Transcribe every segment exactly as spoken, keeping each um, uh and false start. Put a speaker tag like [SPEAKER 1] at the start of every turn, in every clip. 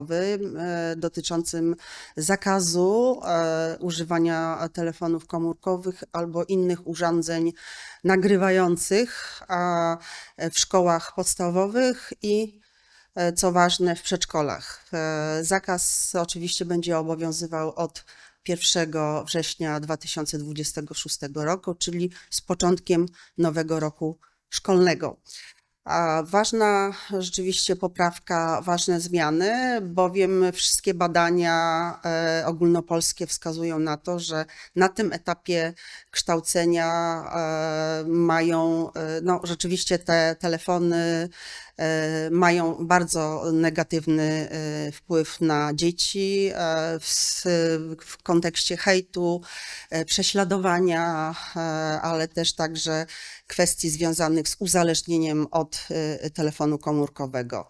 [SPEAKER 1] e, dotyczącym zakazu e, używania telefonów komórkowych albo innych urządzeń nagrywających a, w szkołach podstawowych i e, co ważne w przedszkolach. E, zakaz oczywiście będzie obowiązywał od pierwszego września dwa tysiące dwudziestego szóstego roku, czyli z początkiem nowego roku szkolnego. A ważna rzeczywiście poprawka, ważne zmiany, bowiem wszystkie badania e, ogólnopolskie wskazują na to, że na tym etapie kształcenia e, mają, e, no rzeczywiście te telefony e, mają bardzo negatywny e, wpływ na dzieci e, w, w kontekście hejtu, e, prześladowania, e, ale też także kwestii związanych z uzależnieniem od telefonu komórkowego.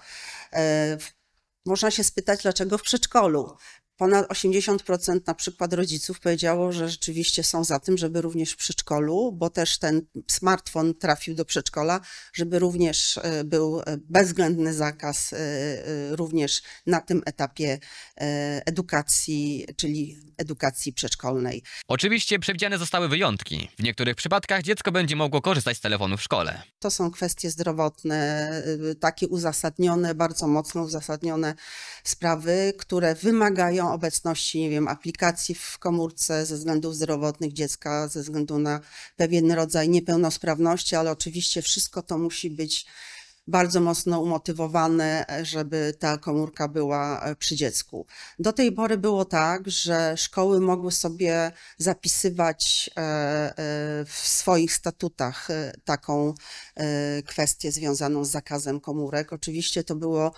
[SPEAKER 1] Można się spytać, dlaczego w przedszkolu? Ponad osiemdziesiąt procent na przykład rodziców powiedziało, że rzeczywiście są za tym, żeby również w przedszkolu, bo też ten smartfon trafił do przedszkola, żeby również był bezwzględny zakaz również na tym etapie edukacji, czyli edukacji przedszkolnej.
[SPEAKER 2] Oczywiście przewidziane zostały wyjątki. W niektórych przypadkach dziecko będzie mogło korzystać z telefonu w szkole.
[SPEAKER 1] To są kwestie zdrowotne, takie uzasadnione, bardzo mocno uzasadnione sprawy, które wymagają obecności, nie wiem, aplikacji w komórce ze względów zdrowotnych dziecka, ze względu na pewien rodzaj niepełnosprawności, ale oczywiście wszystko to musi być bardzo mocno umotywowane, żeby ta komórka była przy dziecku. Do tej pory było tak, że szkoły mogły sobie zapisywać w swoich statutach taką kwestię związaną z zakazem komórek. Oczywiście to było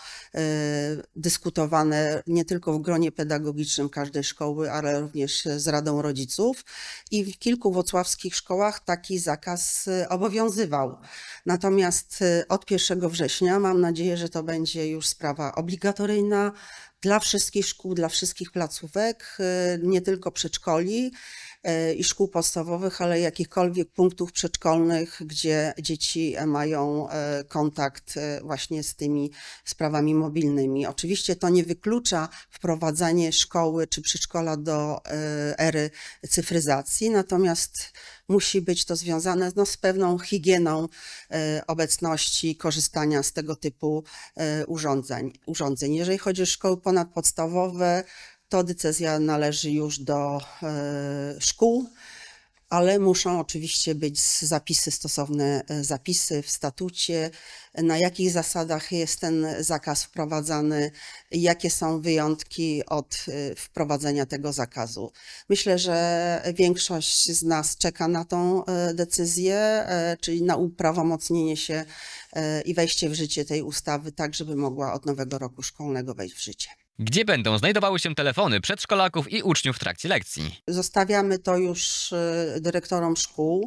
[SPEAKER 1] dyskutowane nie tylko w gronie pedagogicznym każdej szkoły, ale również z Radą Rodziców i w kilku wrocławskich szkołach taki zakaz obowiązywał. Natomiast od pierwszego września mam nadzieję, że to będzie już sprawa obligatoryjna dla wszystkich szkół, dla wszystkich placówek, nie tylko przedszkoli i szkół podstawowych, ale jakichkolwiek punktów przedszkolnych, gdzie dzieci mają kontakt właśnie z tymi sprawami mobilnymi. Oczywiście to nie wyklucza wprowadzanie szkoły czy przedszkola do ery cyfryzacji, natomiast musi być to związane no, z pewną higieną obecności, korzystania z tego typu urządzeń. urządzeń. Jeżeli chodzi o szkoły ponadpodstawowe, to decyzja należy już do e, szkół, ale muszą oczywiście być zapisy, stosowne zapisy w statucie, na jakich zasadach jest ten zakaz wprowadzany, jakie są wyjątki od wprowadzenia tego zakazu. Myślę, że większość z nas czeka na tą decyzję, czyli na uprawomocnienie się i wejście w życie tej ustawy, tak żeby mogła od nowego roku szkolnego wejść w życie.
[SPEAKER 2] Gdzie będą znajdowały się telefony przedszkolaków i uczniów w trakcie lekcji?
[SPEAKER 1] Zostawiamy to już dyrektorom szkół.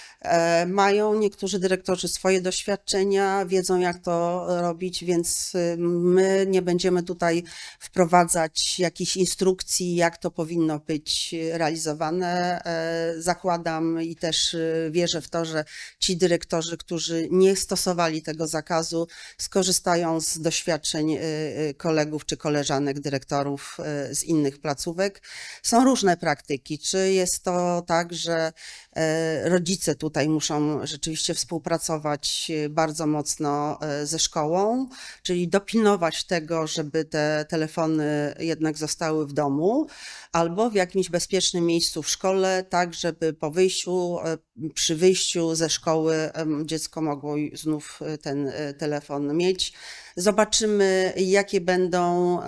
[SPEAKER 1] Mają niektórzy dyrektorzy swoje doświadczenia, wiedzą jak to robić, więc my nie będziemy tutaj wprowadzać jakichś instrukcji, jak to powinno być realizowane. Zakładam i też wierzę w to, że ci dyrektorzy, którzy nie stosowali tego zakazu, skorzystają z doświadczeń kolegów czy koleżanek dyrektorów z innych placówek. Są różne praktyki. Czy jest to tak, że rodzice tutaj muszą rzeczywiście współpracować bardzo mocno ze szkołą, czyli dopilnować tego, żeby te telefony jednak zostały w domu albo w jakimś bezpiecznym miejscu w szkole, tak żeby po wyjściu, przy wyjściu ze szkoły dziecko mogło znów ten telefon mieć. Zobaczymy, jakie będą,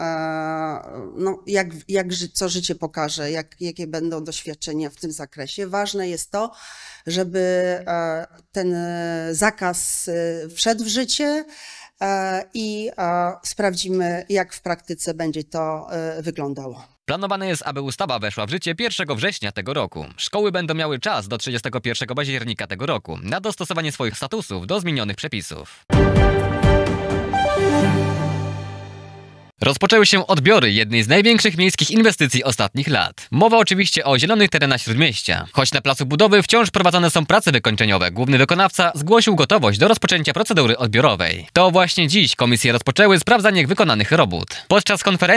[SPEAKER 1] no, jak, jak, co życie pokaże, jak, jakie będą doświadczenia w tym zakresie. Ważne jest to, żeby ten zakaz wszedł w życie i sprawdzimy, jak w praktyce będzie to wyglądało.
[SPEAKER 2] Planowane jest, aby ustawa weszła w życie pierwszego września tego roku. Szkoły będą miały czas do trzydziestego pierwszego października tego roku na dostosowanie swoich statusów do zmienionych przepisów. Rozpoczęły się odbiory jednej z największych miejskich inwestycji ostatnich lat. Mowa oczywiście o zielonych terenach Śródmieścia. Choć na placu budowy wciąż prowadzone są prace wykończeniowe, główny wykonawca zgłosił gotowość do rozpoczęcia procedury odbiorowej. To właśnie dziś komisje rozpoczęły sprawdzanie wykonanych robót. Podczas konferencji